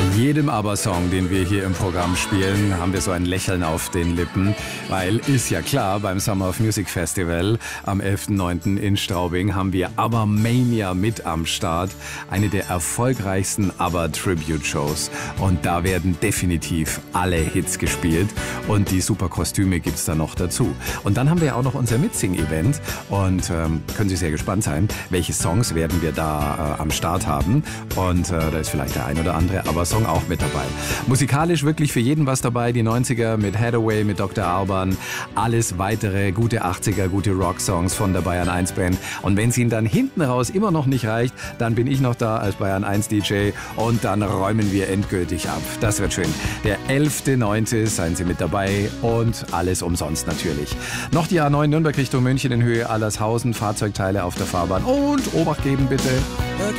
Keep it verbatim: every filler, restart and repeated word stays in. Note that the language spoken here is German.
jedem ABBA-Song, den wir hier im Programm spielen, haben wir so ein Lächeln auf den Lippen, weil ist ja klar, beim Summer of Music Festival am elften neunten in Straubing haben wir ABBA-Mania mit am Start, eine der erfolgreichsten ABBA-Tribute-Shows, und da werden definitiv alle Hits gespielt und die super Kostüme gibt's da noch dazu. Und dann haben wir auch noch unser Mitsing-Event und ähm, können Sie sehr gespannt sein, welche Songs werden wir da äh, am Start haben, und äh, da ist vielleicht der ein oder andere ABBA-Song auch mit dabei. Musikalisch wirklich für jeden was dabei, die neunziger mit Hathaway, mit Doktor Alban, alles weitere gute achtziger, gute Rock-Songs von der Bayern eins Band. Und wenn es Ihnen dann hinten raus immer noch nicht reicht, dann bin ich noch da als Bayern eins D J und dann räumen wir endgültig ab. Das wird schön. Der elfte neunte seien Sie mit dabei und alles umsonst natürlich. Noch die A neun Nürnberg Richtung München in Höhe Allershausen, Fahrzeugteile auf der Fahrbahn und Obacht geben bitte.